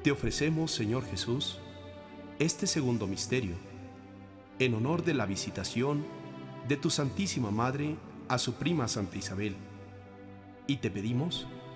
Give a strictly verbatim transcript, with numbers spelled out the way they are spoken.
Te ofrecemos, Señor Jesús, este segundo misterio, en honor de la visitación de tu Santísima Madre a su prima Santa Isabel, y te pedimos